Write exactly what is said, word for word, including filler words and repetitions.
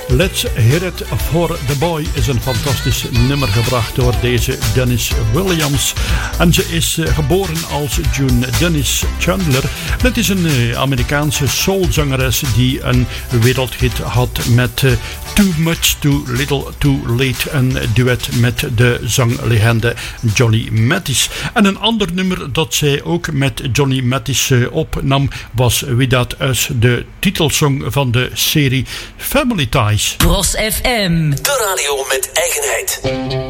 Let's Hear It For The Boy is een fantastisch nummer gebracht door deze Dennis Williams. En ze is uh, geboren als June Dennis Chandler. Het is een uh, Amerikaanse soulzangeres die een wereldhit had met uh, Too Much Too Little Too Late. Een duet met de zanglegende Johnny Mathis. En een ander nummer dat zij ook met Johnny Mathis uh, opnam was We That Us, de titelsong van de serie Family Ties. Bros F M. De radio met eigenheid.